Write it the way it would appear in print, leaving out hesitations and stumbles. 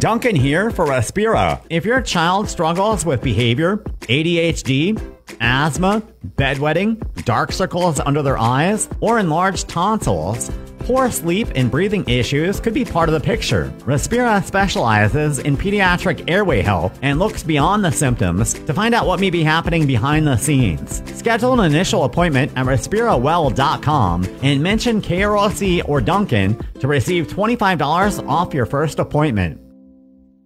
Duncan here for Respira. If your child struggles with behavior, ADHD, asthma, bedwetting, dark circles under their eyes, or enlarged tonsils, poor sleep and breathing issues could be part of the picture. Respira specializes in pediatric airway health and looks beyond the symptoms to find out what may be happening behind the scenes. Schedule an initial appointment at respirawell.com and mention KROC or Duncan to receive $25 off your first appointment.